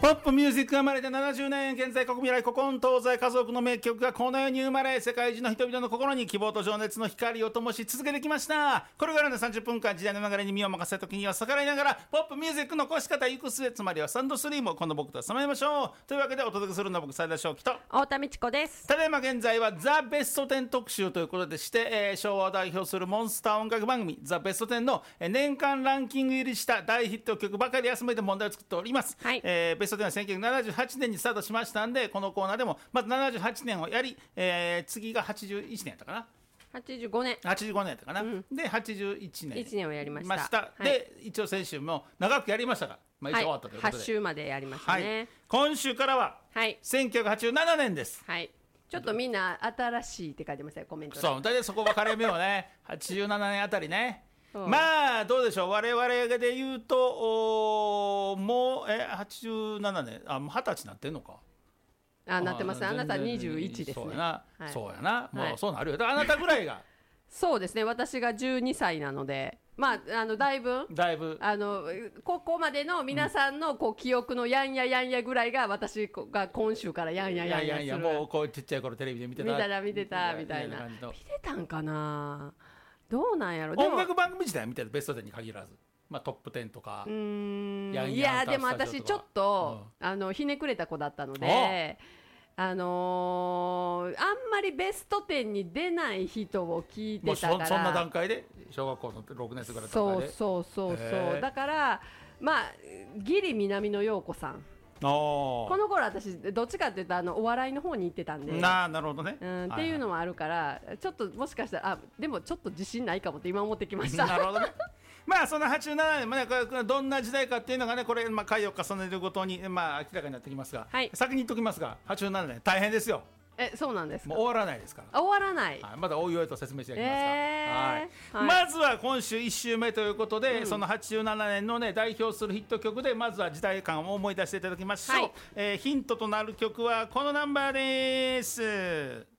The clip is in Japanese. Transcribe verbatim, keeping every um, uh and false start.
ポップミュージックが生まれてななじゅうねん、現在国未来古今東西家族の名曲がこの世に生まれ、世界中の人々の心に希望と情熱の光を灯し続けてきました。これからのさんじゅっぷんかん、時代の流れに身を任せ、時には逆らいながらポップミュージックの越し方、行く末、つまりはサンドスリームをこの僕とさまえましょう。というわけでお届けするのは僕、斉田翔樹と太田美智子です。 ただいま現在はザ・ベストテン特集ということでして、えー、昭和を代表するモンスター音楽番組ザ・ベストテンの年間ランキング入りした大ヒット曲ばかり集めて問題を作っております、はい。えー、ベストテンはせんきゅうひゃくななじゅうはちねんにスタートしましたんで、このコーナーでもまずななじゅうはちねんをやり、えー、次がはちじゅういちねんやったかな、 はちじゅうごねんはちじゅうごねんやったかな、うん、ではちじゅういちねんいちねんをやりました、 ました。で、はい、一応先週も長くやりましたが、まあ、一応終わったということで、 はい、はち週までやりましたね、はい、 今週からは、はい、せんきゅうひゃくはちじゅうななねんです、はい。 ちょっとみんな新しいって書いてますよ、コメントで。 そう、大体そこ分かれ目をねはちじゅうななねんあたりねまあどうでしょう、我々で言うともうえはちじゅうななねん、あもうはたちになってんのか、 あなってますね。あなたにじゅういちですね。 そうやな、はい、そうやな、もう、 はい、 そうなるよ。あなたぐらいがそうですね、私がじゅうにさいなので、まあ、あのだいぶだいぶあのここまでの皆さんのこう記憶のやんややんやぐらいが、私が今週からやんややんやする。いやいやいや、もうこうちっちゃい頃テレビで見てた見たら見てたみたいな、見てたんかな、どうなんやろ。 音楽番組自体見てる、ベストテンに限らず、まあ、トップテンとか、うーんやんやんいやでも私ちょっと、うん、あのひねくれた子だったので、あのー、あんまりベストテンに出ない人を聞いてたから、 そ, そんな段階で小学校のろくねん生ぐらいの段階で、 そうそうそうそう、だからまあギリ南野陽子さん、この頃私どっちかっていうとあのお笑いの方に行ってたんで、 ななるほどね、 うん、っていうのもあるから、はいはい、ちょっともしかしたらあでもちょっと自信ないかもって今思ってきましたなるほどねまあそのはちじゅうななねんもね、これどんな時代かっていうのがね、これまあ回を重ねるごとにまあ明らかになってきますが、はい、先に言っときますが、はちじゅうななねん大変ですよ。 えそうなんですか。 もう終わらないですから。 終わらない、 はい、まだおいおいと説明していきますか、 えーはいはい、まずは今週いち週目ということで、うん、そのはちじゅうななねんの、ね、代表するヒット曲でまずは時代感を思い出していただきましょう、はい。えー、ヒントとなる曲はこのナンバーです。